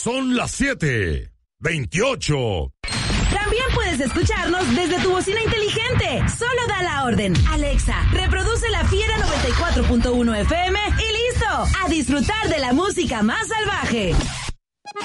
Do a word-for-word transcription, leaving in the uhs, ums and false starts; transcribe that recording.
Son las siete veintiocho. También puedes escucharnos desde tu bocina inteligente. Solo da la orden. Alexa, reproduce La Fiera noventa y cuatro punto uno F M y listo. A disfrutar de la música más salvaje.